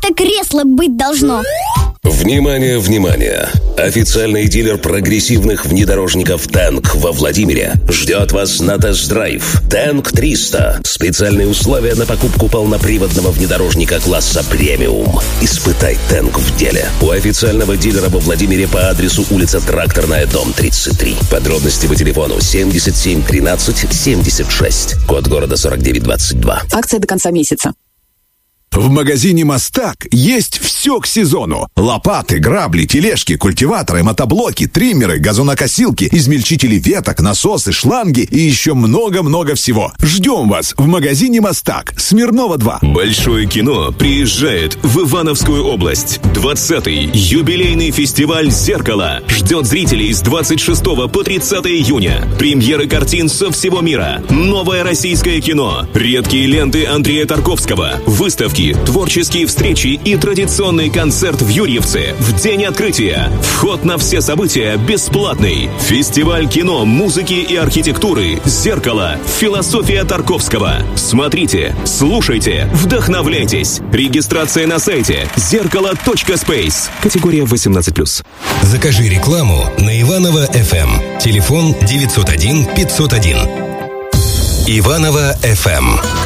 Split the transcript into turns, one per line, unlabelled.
так-то кресло быть должно.
Внимание, внимание! Официальный дилер прогрессивных внедорожников «Тэнк» во Владимире ждет вас на тест-драйв. «Тэнк 300». Специальные условия на покупку полноприводного внедорожника класса «Премиум». Испытай «Тэнк» в деле. У официального дилера во Владимире по адресу улица Тракторная, дом 33. Подробности по телефону 77 13 76. Код города 4922.
Акция до конца месяца.
В магазине «Мастак» есть все к сезону. Лопаты, грабли, тележки, культиваторы, мотоблоки, триммеры, газонокосилки, измельчители веток, насосы, шланги и еще много-много всего. Ждем вас в магазине «Мастак», Смирнова 2.
Большое кино приезжает в Ивановскую область. 20-й юбилейный фестиваль «Зеркало» ждет зрителей с 26 по 30 июня. Премьеры картин со всего мира. Новое российское кино. Редкие ленты Андрея Тарковского. Выставки, творческие встречи и традиционный концерт в Юрьевце в день открытия. Вход на все события бесплатный. Фестиваль кино, музыки и архитектуры «Зеркало. Философия Тарковского». Смотрите, слушайте, вдохновляйтесь. Регистрация на сайте зеркало.space. Категория 18+.
Закажи рекламу на Иваново FM. Телефон 901 501. Иваново FM.